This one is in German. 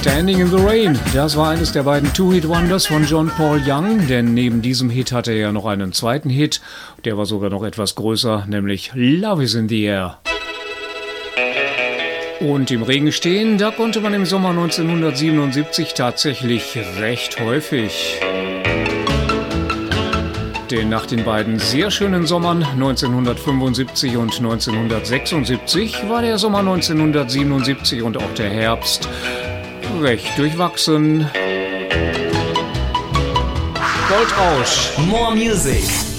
Standing in the Rain, das war eines der beiden Two-Hit-Wonders von John Paul Young, denn neben diesem Hit hatte er ja noch einen zweiten Hit, der war sogar noch etwas größer, nämlich Love is in the Air. Und im Regen stehen, da konnte man im Sommer 1977 tatsächlich recht häufig. Denn nach den beiden sehr schönen Sommern 1975 und 1976 war der Sommer 1977 und auch der Herbst recht durchwachsen. Goldrausch. More music.